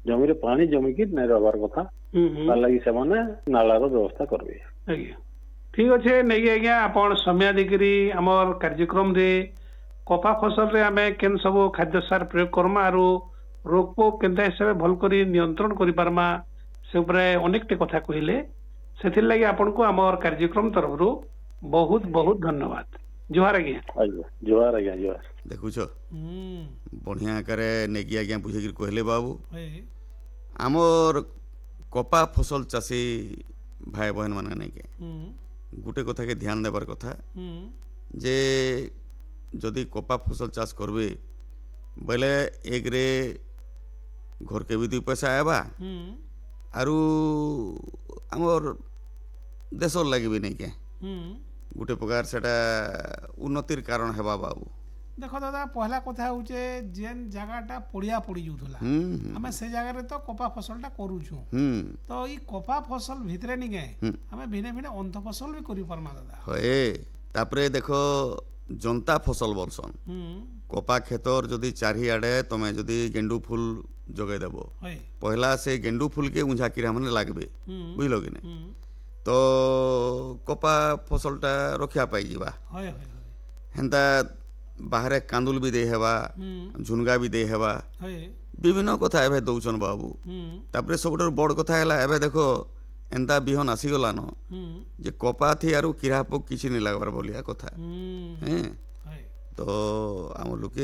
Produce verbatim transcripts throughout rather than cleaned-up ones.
जमी पानी जमिकी नहीं रहबार कथा तार लगी से नालार व्यवस्था करबे। आज्ञा ठीक अच्छे नहीं आज्ञा आपण समय देकरी हमर कार्यक्रम रे कपा फसल रे आमे केन सब खाद्य सार प्रयोग करमा आरो रोग पोक केनता हिसाब भल करी नियंत्रण करि पारमा से ऊपर अनेकटे कथा कहले सेथिर लागि आपण को हमर कार्यक्रम तरफ रो बहुत बहुत धन्यवाद। जोहार आज्ञा। जोहार आज्ञा जोहार। देखुछ बढ़िया करे नेकी आज्ञा बुझे कहले बाबू आमर कपा फसल चाषी भाई बहन माने नहीं के गोटे कथा के ध्यान देवार कथा जे जदि कपा फसल चाष करबे बोले एक रे घर के भी दुई पैसा आएबा आरु आमर देशर लगे भी नहीं के गोटे प्रकार सेटा उन्नतिर कारण हेबा बाबू। देख दादा पहला कथा होचे जेन जगहटा पड़िया पड़ी जाउथला हमें से जगह रे तो कपा फसलटा करूछु तो ई कपा फसल भितरे नि गए हमें भिने भिने अंत फसल भी करि परमा दादा होए तापरे देखो जनता फसल बरसन कपा खेतर जदि चारि आडे तमे जदि गेंडू फूल जगै देबो पहला से गेंडू फूल के उंझा किरा माने लागबे बुझलो कि नै तो कपा फसलटा रखिया पाई जीवा हेंता बाहर कांदुल भी दे हेबा झुनगा भी दे हेबा विभिन्न कथा एबे दउछन बाबू। तापरे सबटर बड़ कथा हैला एबे देखो एंता बिहन आसी गला न जे कपा थी आरु किरा पोक किछि नै लागबार बोलिया कथा हैं तो हम लोके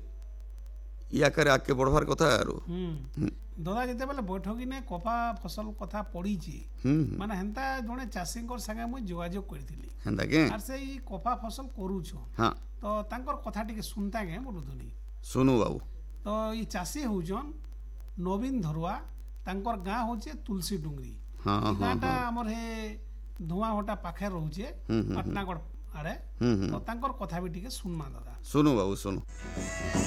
या करे आके बढ़वार कथा आरु दादा जेते बेले बैठकी ने कपा फसल कथा पड़ी छी माने हेंता जने चाषी कर संगे मु जोगाजोग करथिली हेंता के आर से ई कपा फसल करू छु हां तो तांकर कथा टिके सुनता गे बोलुथुनी सुनु बाबू तो ई चाषी होजन नवीन धरुआ तांकर गां होचे तुलसी डुंगरी हां हां गांटा हमर हे धुआ होटा पाखे रहउचे पटनागढ़ आड़े तो तांकर कथा भी टिके सुनमा दादा सुनु बाबू सुनु।